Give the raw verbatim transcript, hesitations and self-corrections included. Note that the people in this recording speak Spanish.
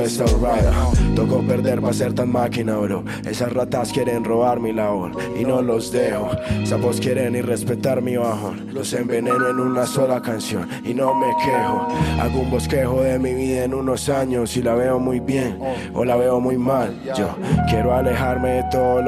es alright. Tocó perder para ser tan máquina, bro. Esas ratas quieren robar mi labor y no los dejo. Sapos quieren irrespetar mi bajón. Los enveneno en una sola canción y no me quejo. Hago un bosquejo de mi vida en unos años y la veo muy bien o la veo muy mal. Yo quiero alejarme de todo lo